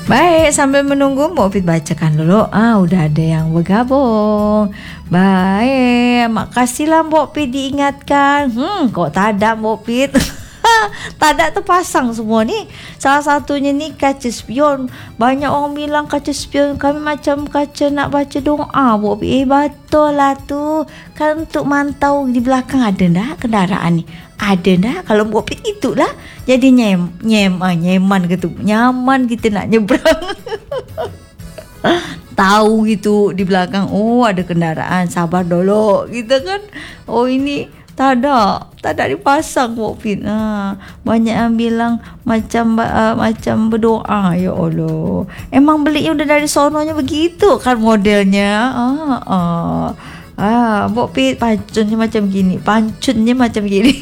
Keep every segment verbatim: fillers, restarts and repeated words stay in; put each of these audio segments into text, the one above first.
Baik, sambil menunggu Mbok Pit bacakan dulu. Ah, udah ada yang bergabung. Baik, makasihlah Mbok Pit diingatkan. Hmm, kok tak ada Mbok Pit? Tak ada terpasang semua ni. Salah satunya ni kaca spion. Banyak orang bilang kaca spion kami macam kaca nak baca doa Mbok Pit. Eh, betul lah tu. Kan untuk mantau di belakang ada dah kendaraan ni. Ada dah. Kalau Mbok Pit itulah. Jadi nyem, nyem, ah, nyaman gitu. Nyaman kita nak nyebrang. Tahu gitu di belakang. Oh, ada kendaraan. Sabar dulu. Gitu kan. Oh, ini tak ada. Tak ada dipasang Mbok Pit. Ha, banyak yang bilang macam uh, macam berdoa. Ya Allah. Emang belinya udah dari sononya begitu kan modelnya. Ah, ah. Ah, Mbok Pit pancunnya macam gini. Pancunnya macam gini.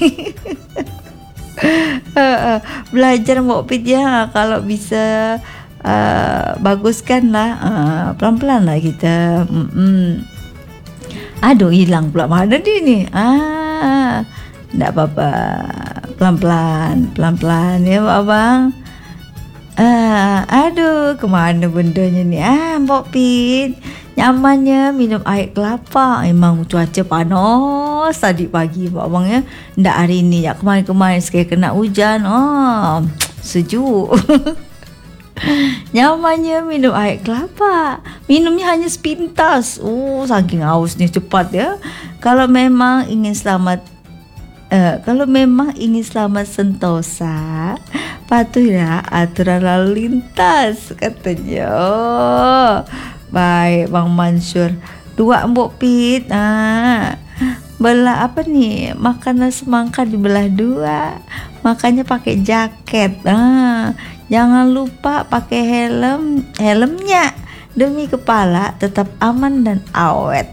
uh, uh, belajar Mbok Pit ya. Kalau bisa uh, baguskan lah. Uh, pelan-pelan lah kita. Mm-mm. Aduh, hilang pula mana dia ni. Ah, tak apa-apa. Pelan-pelan, pelan-pelan ya abang. Ah, aduh, kemana bendanya ni? Ah, Mbok Pit, nyamannya minum air kelapa. Memang cuaca panas tadi pagi abang ya. Ndak hari ni ya, kemarin-kemarin sekali kena hujan. Oh, sejuk. Nyamannya minum air kelapa. Minumnya hanya sepintas. Oh, saking hausnya cepat ya. Kalau memang ingin selamat uh, Kalau memang ingin selamat sentosa, patuhilah aturan lalu lintas, katanya. Oh, baik Bang Mansur. Dua Mbok Pit. Ah, belah apa nih? Makanan semangka dibelah dua. Makanya pakai jaket. Ah, jangan lupa pakai helm, helmnya demi kepala tetap aman dan awet.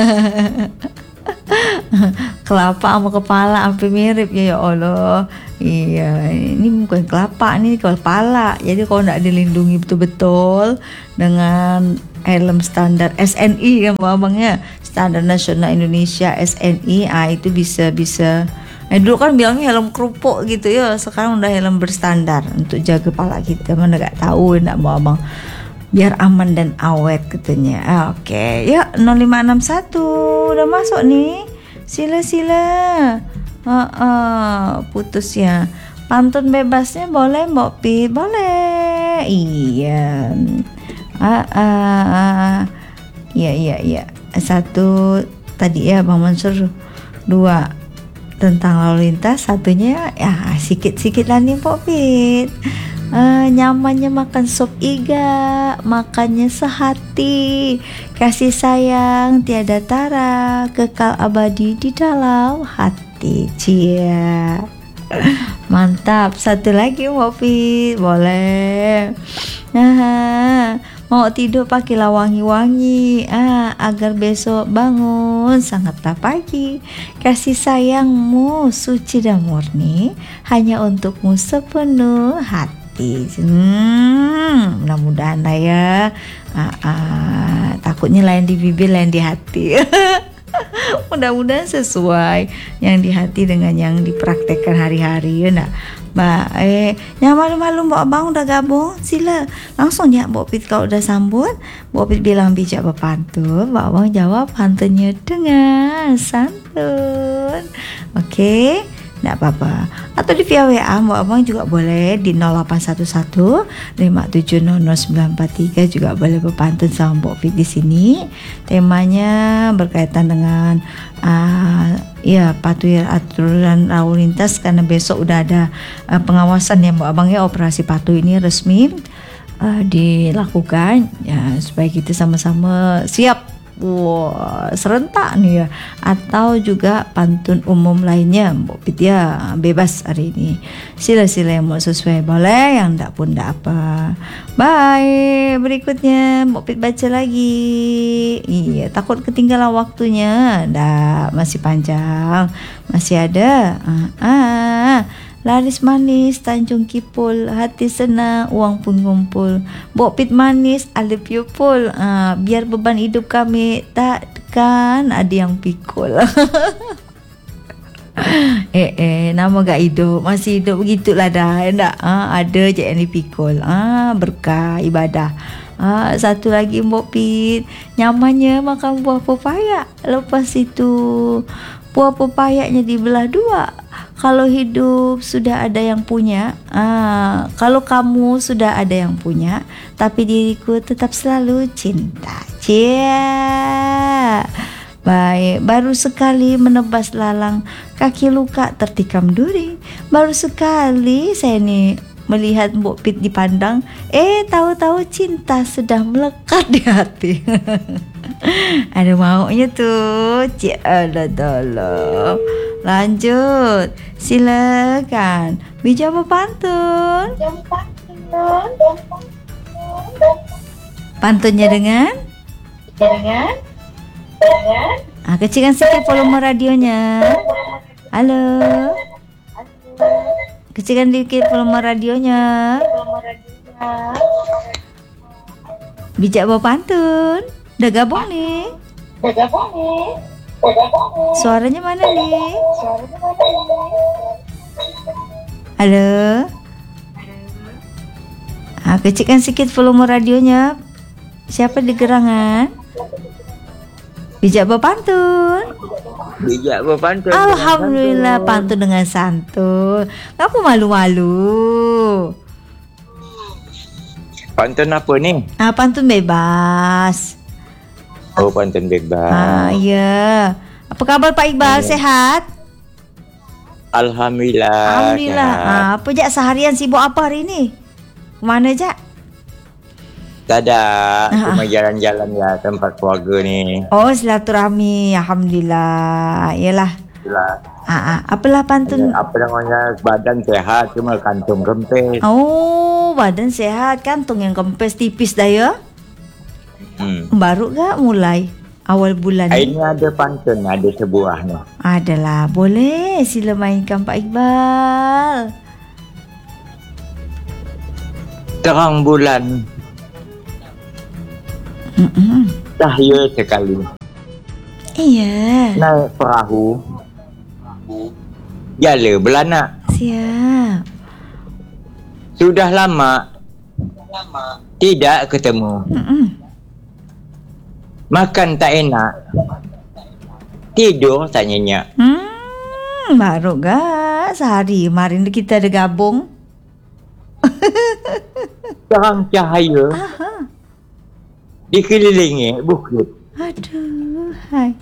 Kelapa sama kepala hampir mirip ya, ya Allah. Iya, ini bukan kelapa, ini kepala. Jadi kalau tidak dilindungi betul-betul dengan helm standar S N I kan abangnya, standar nasional Indonesia S N I, ah itu bisa bisa. Eh, dulu kan bilangnya helm kerupuk gitu ya, sekarang udah helm berstandar untuk jaga kepala kita. Mana gak tahu nak bawa abang biar aman dan awet katanya. Ah, oke, okay. Ya nol lima enam satu udah masuk nih. Sila-sila. Uh, uh, putus ya. Pantun bebasnya boleh Mbok Pit? Boleh. Iya. Ah, ah, ah. Iya, iya, iya. Satu tadi ya Bang Mansur. Dua tentang lalu lintas, satunya ya sikit-sikit lah nih Mbok Pit. Uh, nyamannya makan sop iga, makannya sehati, kasih sayang tiada tara, kekal abadi di dalam hati. Cia, mantap. Satu lagi Mbok Pit, boleh. Nah, mau tidur pakailah wangi-wangi, ah, agar besok bangun sangatlah pagi. Kasih sayangmu suci dan murni, hanya untukmu sepenuh hati. Hmm, mudah-mudahan lah ya. Ah, ah, takutnya lain di bibir, lain di hati. Mudah-mudahan sesuai yang di hati dengan yang dipraktekkan hari-hari ya nak. Baik, yang malu-malu Mbok Abang udah gabung, sila langsung ya Mbok Pit kalau udah sambut. Mbok Pit bilang bijak berpantun, Mbok Abang jawab pantunnya dengan santun. Oke, enggak apa-apa. Atau di via W A Mbok Abang juga boleh di nol delapan satu satu lima tujuh nol nol sembilan empat tiga, juga boleh berpantun sama Mbok Pit di sini. Temanya berkaitan dengan uh, ya patuhi aturan lalu lintas, karena besok udah ada uh, pengawasan ya Mbok Abang ya. Operasi patuh ini resmi uh, dilakukan ya, supaya kita sama-sama siap. Wah, serentak nih ya. Atau juga pantun umum lainnya Mbok Pit ya, bebas hari ini. Sila-sila yang mau sesuai boleh, yang enggak pun enggak apa. Baik, berikutnya Mbok Pit baca lagi. Iya, takut ketinggalan waktunya. Enggak, masih panjang. Masih ada. Ah, ah. Laris manis Tanjung Kipul, hati senang uang pun ngumpul. Mbok Pit manis ada pupul, uh, biar beban hidup kami takkan ada yang pikul. eh eh nama gak hidup, masih hidup begitulah dah. Tak ha, ada je yang dipikul. Ah ha, berkah ibadah. Ah ha, satu lagi Mbok Pit, nyamannya makan buah pepaya. Lepas itu buah pepayanya dibelah dua. Kalau hidup sudah ada yang punya, ah, kalau kamu sudah ada yang punya, tapi diriku tetap selalu cinta. Cia. Baik, baru sekali menebas lalang, kaki luka tertikam duri. Baru sekali saya ni melihat Mbok Pit dipandang, eh tahu-tahu cinta sudah melekat di hati. Ada maunya tuh. Cik Allah tolong. Lanjut, silakan. Bijak berpantun. Pantunnya dengan? Dengan? Dengan? Ah, kecilkan sikit volume radionya. Halo. Kecilkan dikit volume radionya. Bijak berpantun. Dah gabung ni. Dah gabung ni. Suaranya mana ni? Halo. Ah, kecilkan sikit volume radionya. Siapa di gerangan? Bijak berpantun. Bijak berpantun. Alhamdulillah, pantun dengan santun. Kamu malu-malu. Pantun apa ni? Ah, pantun bebas. Oh, pantun bebas. Ah, ya. Apa khabar Pak Iqbal? Ya. Sehat? Alhamdulillah. Alhamdulillah. Ah, apa Jak seharian sibuk apa hari ni? Kemana Jak? Tak ada. Ah. Cuma jalan-jalan ya tempat keluarga ni. Oh, silaturahmi. Alhamdulillah. Yalah. Yalah. Ah, ah. Apalah pantun? Apa namanya, badan sehat cuma kantung kempes. Oh, badan sehat, kantung yang kempes tipis dah ya? Hmm. Baru gak mulai awal bulan ni? Ini ada pantun, ada sebuah ni. Adalah, boleh. Sila mainkan Pak Iqbal. Terang bulan. Mm-mm. Cahaya sekali. Iya. Naik perahu. Jala belanak. Siap. Sudah lama tidak ketemu. Mm-mm. Makan tak enak, tidur tak nyenyak. Hmm, baru gak sehari kemarin kita ada gabung. Terang cahaya. Aha. Dikelilingi bukit. Aduh, hai.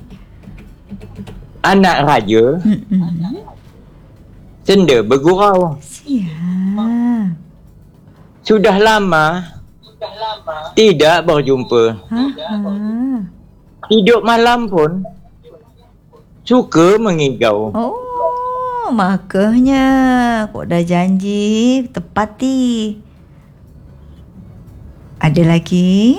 Anak raja. Mm-mm. Senda bergurau. Siap. Sudah lama tidak berjumpa. Aha. Hidup malam pun suka mengigau. Oh, makanya kok dah janji tepati. Ada lagi?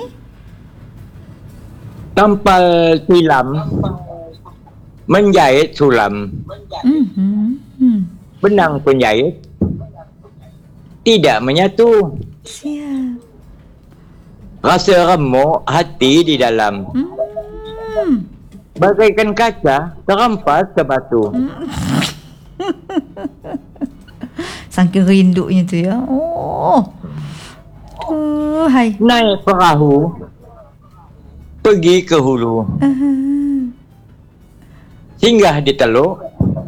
Tampal tilam menjahit sulam. Mm-hmm. Benang penjahit tidak menyatu. Siap. Rasa remuk hati di dalam. Hmm. Bagaikan kaca terempas ke batu. Hmm. Saking rindunya tu ya. Oh. Uh, hai. Naik perahu pergi ke hulu. Uh-huh. Singgah di teluk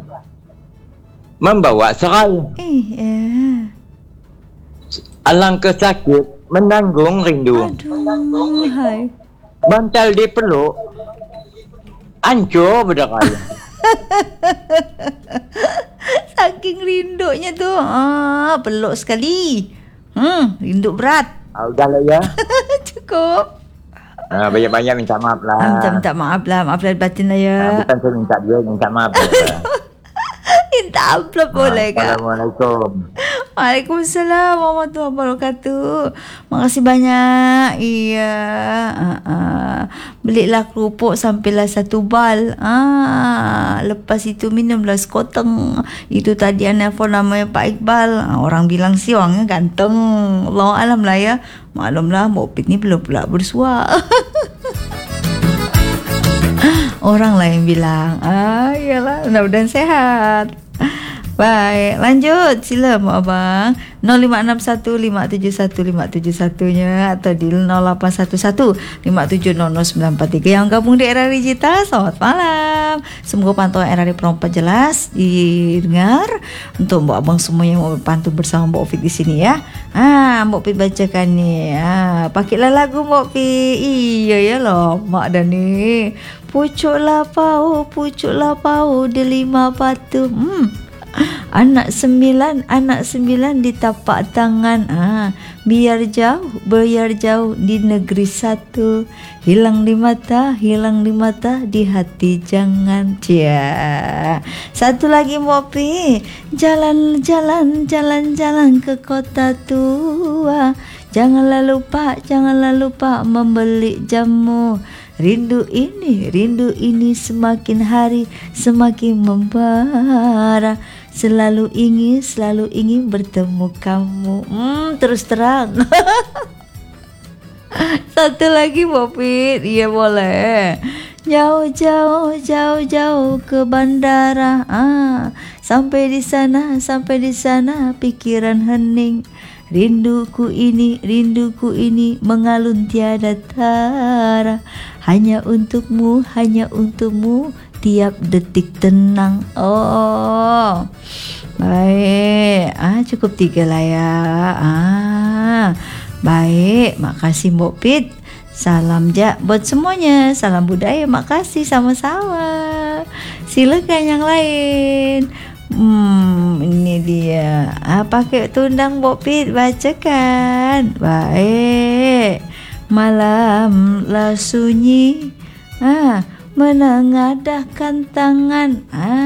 membawa serai. Eh, yeah. Alangkah sakit menanggung rindu. Aduh, hai. Bantal dipeluk, hancur berderai. Saking rindunya tu, ah, peluk sekali. Hmm, rindu berat. Ah, udahlah ya. Cukup. Ah, banyak-banyak minta maaf lah. Ah, minta-minta maaf lah, maaf lahir batin lah ya. Ah, bukan saya minta dia, minta maaf lah. Minta amplop boleh kak? Assalamualaikum. Waalaikumsalam warahmatullahi wabarakatuh. Makasih banyak. Iya. Uh, uh. Belilah kerupuk sampailah satu bal. Ah, lepas itu minumlah sekoteng. Itu tadi yang nelfon namanya Pak Iqbal. Ah, orang bilang sih orangnya ganteng. Allah alam lah ya. Maklumlah Mbok Pit ni belum pula bersuara. Orang lain bilang, ah iyalah, mudah-mudahan sehat. Baik, lanjut. Sila Mak Abang. nol lima enam satu lima tujuh satu lima tujuh satu nya atau di nol delapan satu satu lima tujuh nol nol sembilan empat tiga yang gabung di era digital. Selamat malam. Semoga pantauan R R I Perempat jelas didengar untuk Mbak Abang semua yang mau pantau bersama Mbak Opik di sini ya. Ah, Mbak Opik bacakan nih. Ah, pakailah lagu Mbak Opik. Iya ya loh, Mak dan nih. Pucuk lapau, pucuk lapau delima batu. Hmm. Anak sembilan, anak sembilan di tapak tangan. Ah, biar jauh, biar jauh di negeri satu. Hilang di mata, hilang di mata, di hati jangan. Cia. Satu lagi Mopi. Jalan, jalan, jalan, jalan ke kota tua. Janganlah lupa, janganlah lupa membeli jamu. Rindu ini, rindu ini semakin hari semakin membara. Selalu ingin, selalu ingin bertemu kamu. Hmm, terus terang. Satu lagi Popit, iya boleh. Jauh-jauh, jauh-jauh ke bandara. Ah, sampai di sana, sampai di sana pikiran hening. Rinduku ini, rinduku ini mengalun tiada tara. Hanya untukmu, hanya untukmu tiap detik tenang. Oh, baik. Ah, cukup tiga lah ya. Ah, baik. Makasih Mbok Pit. Salam ja buat semuanya. Salam budaya. Makasih sama-sama. Silakan yang lain. Hmm, ini dia. Ah, pakai tundang Mbok Pit bacakan. Baik. Malamlah sunyi. Ah, menengadahkan tangan. Ah.